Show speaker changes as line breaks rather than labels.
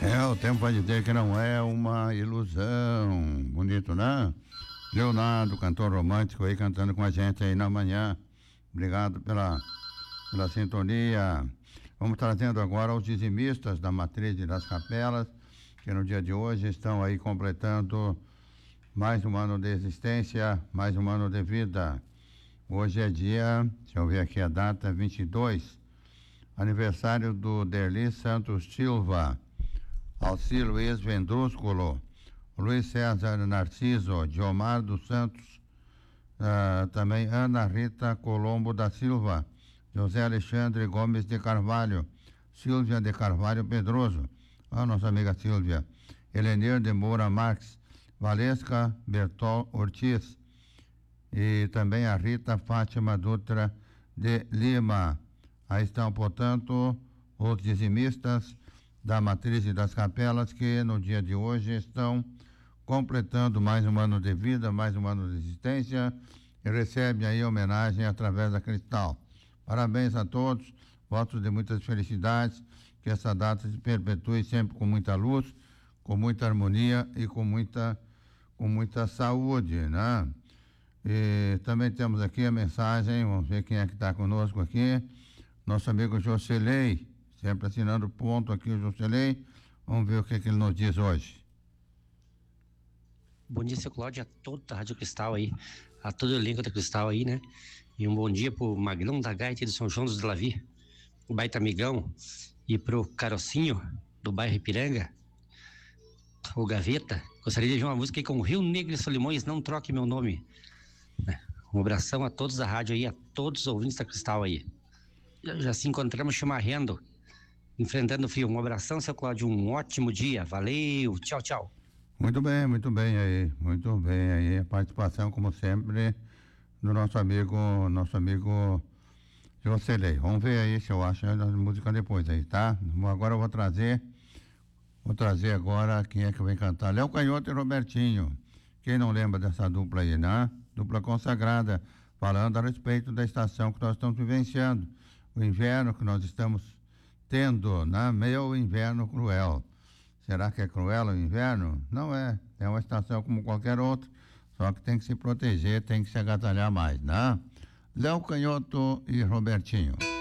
O tempo vai dizer que não é uma ilusão. Bonito, né? Leonardo, cantor romântico aí, cantando com a gente aí na manhã. Obrigado pela sintonia. Vamos trazendo agora os dizimistas da Matriz de das Capelas, que no dia de hoje estão aí completando mais um ano de existência, mais um ano de vida. Hoje é dia, deixa eu ver aqui a data, 22, aniversário do Derli Santos Silva, Alci Luiz Vendrúsculo, Luiz César Narciso, Diomar dos Santos, também Ana Rita Colombo da Silva, José Alexandre Gomes de Carvalho, Silvia de Carvalho Pedroso, a nossa amiga Silvia, Helenir de Moura Marques, Valesca Bertol Ortiz e também a Rita Fátima Dutra de Lima. Aí estão, portanto, os dizimistas da Matriz e das Capelas que no dia de hoje estão completando mais um ano de vida, mais um ano de existência e recebem aí homenagem através da Cristal. Parabéns a todos, votos de muitas felicidades, que essa data se perpetue sempre com muita luz, com muita harmonia e com muita saúde, né? E também temos aqui a mensagem, vamos ver quem é que está conosco aqui, nosso amigo Jocelei, sempre assinando ponto aqui o Jocelei, vamos ver o que ele nos diz hoje.
Bom dia, seu Cláudio, a toda a Rádio Cristal aí, a todo o elenco da Cristal aí, né? E um bom dia pro Magrão da Gaita do São João dos Delavi, o Baita Amigão, e pro Carocinho, do bairro Ipiranga, o Gaveta. Gostaria de ouvir uma música aí com Rio Negro e Solimões, Não Troque Meu Nome. Um abração a todos da rádio aí, a todos os ouvintes da Cristal aí. Já se encontramos chimarrendo, enfrentando o frio. Um abração, seu Cláudio, um ótimo dia. Valeu, tchau, tchau.
Muito bem aí. A participação, como sempre, do nosso amigo Jocelei. Vamos ver aí se eu acho a música depois aí, tá? Agora eu vou trazer agora quem é que vai cantar. Léo Canhoto e Robertinho. Quem não lembra dessa dupla aí, né? Dupla consagrada, falando a respeito da estação que nós estamos vivenciando. O inverno que nós estamos tendo, né? Meu inverno cruel. Será que é cruel o inverno? Não é. É uma estação como qualquer outra, só que tem que se proteger, tem que se agasalhar mais, né? Léo Canhoto e Robertinho.